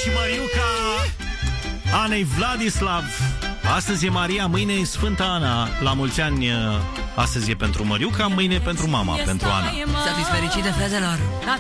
și Măriuca, Anei Vladislav. Astăzi e Maria, mâine e Sfânta Ana. La mulți ani. Astăzi e pentru Măriuca, mâine pentru mama, pentru Ana. Să fiți fericite, fetelor.